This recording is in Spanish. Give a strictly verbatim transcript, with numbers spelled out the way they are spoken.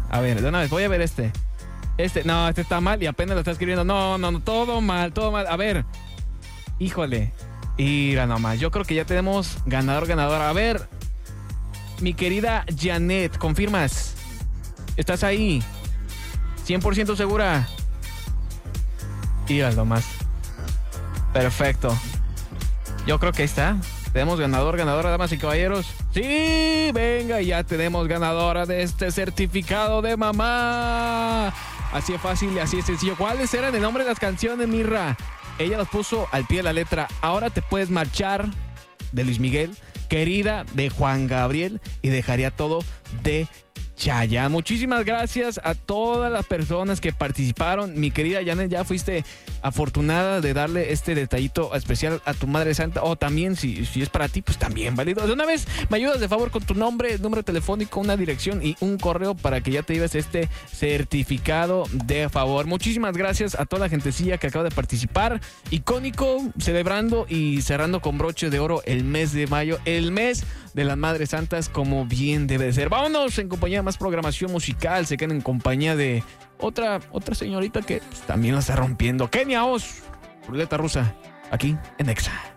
A ver, de una vez, voy a ver este. Este, no, este está mal y apenas lo está escribiendo. No, no, no, todo mal, todo mal. A ver. Híjole. Mira nomás, yo creo que ya tenemos ganador, ganador. A ver, mi querida Janet, ¿confirmas? ¿Estás ahí? cien por ciento segura. Mira nomás. Perfecto. Yo creo que ahí está. Tenemos ganador, ganadora, damas y caballeros. Sí, venga, ya tenemos ganadora de este certificado de mamá. Así es fácil y así es sencillo. ¿Cuáles eran el nombre de las canciones, Mirra? Ella los puso al pie de la letra. Ahora te puedes marchar, de Luis Miguel. Querida, de Juan Gabriel. Y dejaría todo, de Chayanne. Muchísimas gracias a todas las personas que participaron. Mi querida Janet, ya fuiste afortunada de darle este detallito especial a tu Madre Santa. O también, si, si es para ti, pues también válido. De una vez, me ayudas de favor con tu nombre, número telefónico, una dirección y un correo para que ya te lleves este certificado de favor. Muchísimas gracias a toda la gentecilla que acaba de participar. Icónico, celebrando y cerrando con broche de oro el mes de mayo, el mes de las Madres Santas, como bien debe de ser. Vámonos en compañía de más programación musical. Se quedan en compañía de otra, otra señorita que pues, también la está rompiendo. Kenia Oz, ruleta rusa, aquí en Exa.